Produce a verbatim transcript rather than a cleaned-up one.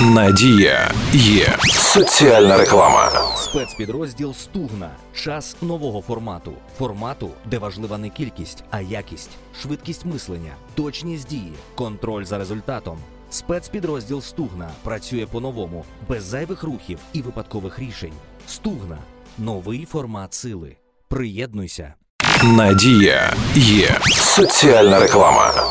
Надія є. Соціальна реклама. Спецпідрозділ «Стугна». Час нового формату. Формату, де важлива не кількість, а якість. Швидкість мислення, точність дії, контроль за результатом. Спецпідрозділ «Стугна» працює по-новому, без зайвих рухів і випадкових рішень. «Стугна» – новий формат сили. Приєднуйся. Надія є. Соціальна реклама.